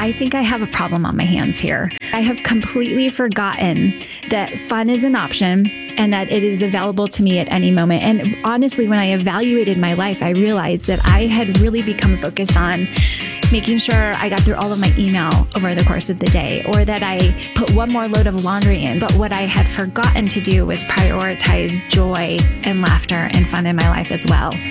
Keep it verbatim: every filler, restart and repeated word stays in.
I think I have a problem on my hands here. I have completely forgotten that fun is an option and that it is available to me at any moment. And honestly, when I evaluated my life, I realized that I had really become focused on making sure I got through all of my email over the course of the day, or that I put one more load of laundry in. But what I had forgotten to do was prioritize joy and laughter and fun in my life as well.